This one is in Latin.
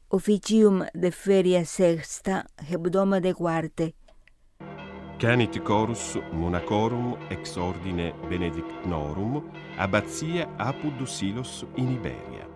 officium de feria sexta, hebdoma de quarte. Canit chorus monacorum ex ordine benedictnorum, abbazia Apud Silos in Iberia.